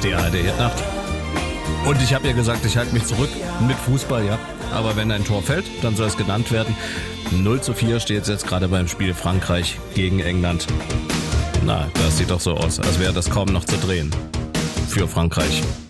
die ARD-Hitnacht. Und ich habe ja gesagt, ich halte mich zurück mit Fußball, ja. Aber wenn ein Tor fällt, dann soll es genannt werden. 0:4 steht es jetzt gerade beim Spiel Frankreich gegen England. Na, das sieht doch so aus, als wäre das kaum noch zu drehen. Für Frankreich.